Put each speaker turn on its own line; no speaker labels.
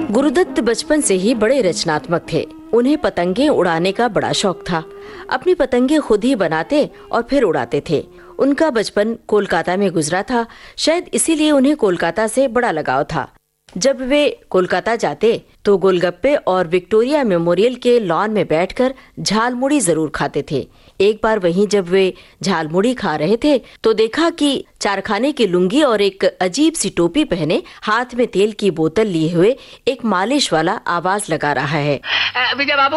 गुरुदत्त बचपन से ही बड़े रचनात्मक थे। उन्हें पतंगे उड़ाने का बड़ा शौक था। अपनी पतंगे खुद ही बनाते और फिर उड़ाते थे। उनका बचपन कोलकाता में गुजरा था। शायद इसीलिए उन्हें कोलकाता से बड़ा लगाव था। जब वे कोलकाता जाते तो गोलगप्पे और विक्टोरिया मेमोरियल के लॉन में बैठकर झालमुड़ी जरूर खाते थे। एक बार वहीं जब वे झालमुड़ी खा रहे थे तो देखा कि चारखाने की लुंगी और एक अजीब सी टोपी पहने, हाथ में तेल की बोतल लिए हुए एक मालिश वाला आवाज लगा रहा है।
विजय बाबू,